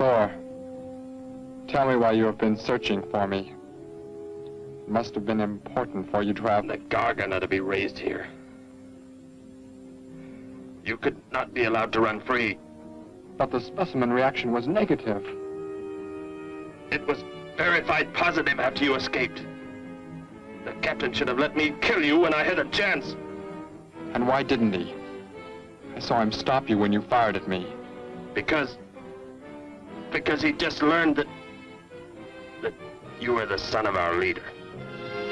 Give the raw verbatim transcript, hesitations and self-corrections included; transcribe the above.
Thor, tell me why you have been searching for me. It must have been important for you to have... The Gargant are to be raised here. You could not be allowed to run free. But the specimen reaction was negative. It was verified positive after you escaped. The captain should have let me kill you when I had a chance. And why didn't he? I saw him stop you when you fired at me. Because... Because he just learned that... that you were the son of our leader.